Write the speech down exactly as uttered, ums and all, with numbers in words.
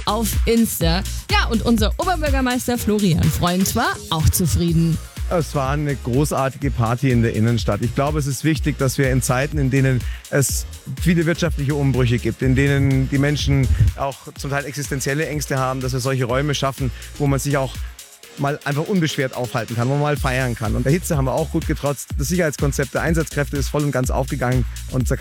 auf Insta. Ja, und unser Oberbürgermeister Florian Freund war auch zufrieden. Es war eine großartige Party in der Innenstadt. Ich glaube, es ist wichtig, dass wir in Zeiten, in denen es viele wirtschaftliche Umbrüche gibt, in denen die Menschen auch zum Teil existenzielle Ängste haben, dass wir solche Räume schaffen, wo man sich auch mal einfach unbeschwert aufhalten kann, wo man mal feiern kann. Und der Hitze haben wir auch gut getrotzt. Das Sicherheitskonzept der Einsatzkräfte ist voll und ganz aufgegangen. Und